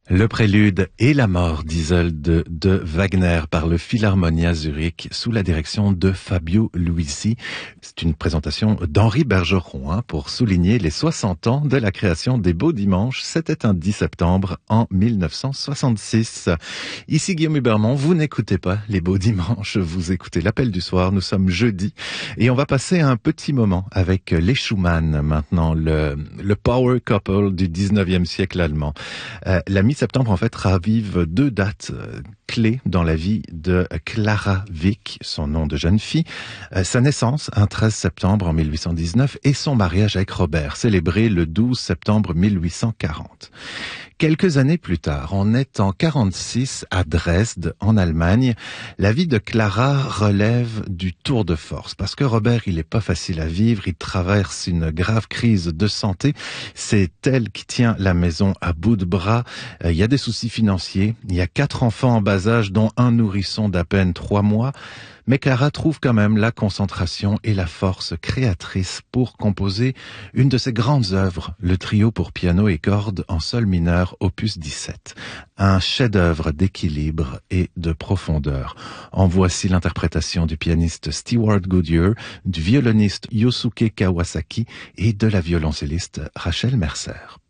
Le prélude et la mort d'Isolde de Wagner par le Philharmonia Zurich sous la direction de Fabio Luisi. C'est une présentation d'Henri Bergeron pour souligner les 60 ans de la création des Beaux Dimanches. C'était un 10 septembre en 1966. Ici Guillaume Hubermont, vous n'écoutez pas les Beaux Dimanches, vous écoutez l'Appel du soir. Nous sommes jeudi et on va passer un petit moment avec les Schumann maintenant, le power couple du 19e siècle allemand. La mi-septembre, en fait, ravive deux dates clés dans la vie de Clara Wieck, son nom de jeune fille, sa naissance, un 13 septembre en 1819, et son mariage avec Robert, célébré le 12 septembre 1840. Quelques années plus tard, on est en 46 à Dresde, en Allemagne. La vie de Clara relève du tour de force, parce que Robert, il est pas facile à vivre, il traverse une grave crise de santé. C'est elle qui tient la maison à bout de bras. Il y a des soucis financiers. Il y a 4 enfants en bas âge, dont un nourrisson d'à peine 3 mois. Mais Clara trouve quand même la concentration et la force créatrice pour composer une de ses grandes œuvres, le trio pour piano et cordes en sol mineur, opus 17. Un chef-d'œuvre d'équilibre et de profondeur. En voici l'interprétation du pianiste Stewart Goodyear, du violoniste Yosuke Kawasaki et de la violoncelliste Rachel Mercer.